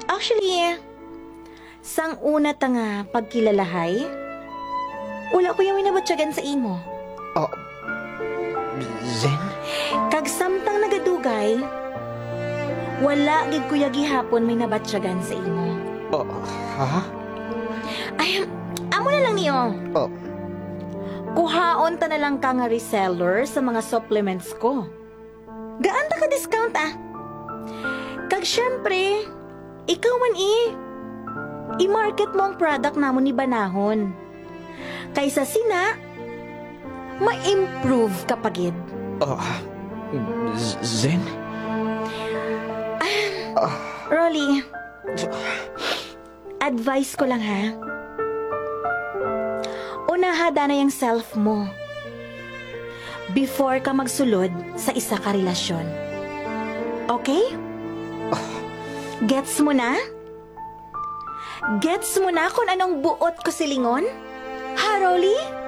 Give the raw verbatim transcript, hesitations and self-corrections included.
Actually, sang una ta nga pagkilalahay, wala ko yung winabatsagan sa imo. Oh, Zen? Kag samtang nagadugay, wala gid kuya gihapon may nabatsagan sa imo. Oh, ha? Ay, amo na lang niyo. Oh, Kuhaon ta na lang ka nga reseller sa mga supplements ko. Gaan ta ka discount ah. Kag syempre, ikaw man i. I-market mo ang product namon ni Banahon. Kaysa sina, ma-improve ka pagid. oh, Z- Zen? Rolly, advice ko lang ha. Unahada na yung self mo before ka magsulod sa isa ka relasyon. Okay? Gets mo na? Gets mo na kung anong buot ko silingon? Ha, Rolly?